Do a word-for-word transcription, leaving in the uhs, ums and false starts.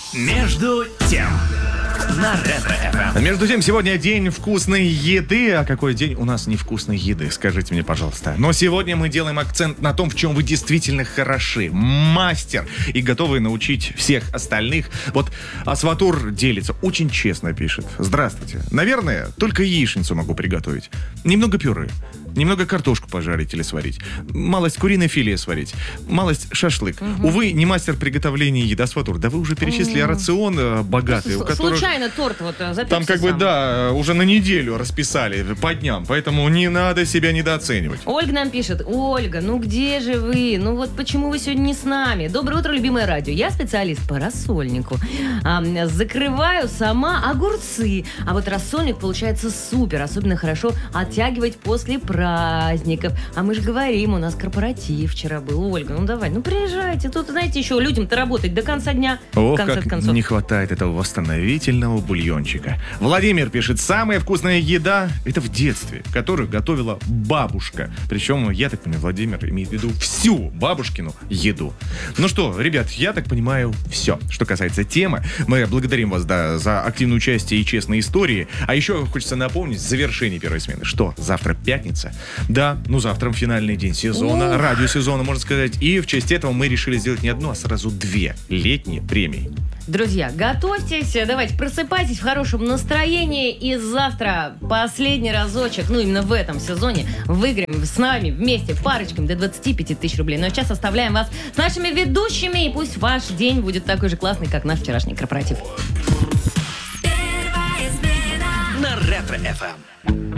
Между тем на Ретро-эф эм. Между тем, сегодня день вкусной еды. А какой день у нас невкусной еды? Скажите мне, пожалуйста. Но сегодня мы делаем акцент на том, в чем вы действительно хороши. Мастер. И готовы научить всех остальных. Вот Асватур делится. Очень честно пишет. Здравствуйте. Наверное, только яичницу могу приготовить. Немного пюре. Немного картошку пожарить или сварить. Малость куриное филе сварить. Малость шашлык. Угу. Увы, не мастер приготовления еды. Асватур, да вы уже перечислили угу. рацион э, богатый. Просто у которых... Случайно торт вот запекся. Там как бы, сам. да, уже на неделю расписали по дням. Поэтому не надо себя недооценивать. Ольга нам пишет. Ольга, ну где же вы? Ну вот почему вы сегодня не с нами? Доброе утро, любимое радио. Я специалист по рассольнику. А, закрываю сама огурцы. А вот рассольник получается супер. Особенно хорошо оттягивать после праздников. А мы же говорим, у нас корпоратив вчера был. Ольга, ну давай, ну приезжайте. Тут, знаете, еще людям-то работать до конца дня. Ох, в конце как концов. Не хватает этого восстановительного бульончика. Владимир пишет, самая вкусная еда — это в детстве, которую готовила бабушка. Причем, я так понимаю, Владимир имеет в виду всю бабушкину еду. Ну что, ребят, я так понимаю, все. Что касается темы, мы благодарим вас, да, за активное участие и честные истории. А еще хочется напомнить завершение первой смены. Что, завтра пятница? Да, ну завтра финальный день сезона, Ух. радиосезона, можно сказать. И в честь этого мы решили сделать не одну, а сразу две летние премии. Друзья, готовьтесь, давайте просыпайтесь в хорошем настроении. И завтра последний разочек, ну именно в этом сезоне, выиграем с нами вместе парочками до двадцати пяти тысяч рублей. Но сейчас оставляем вас с нашими ведущими. И пусть ваш день будет такой же классный, как наш вчерашний корпоратив. На Ретро-эф эм.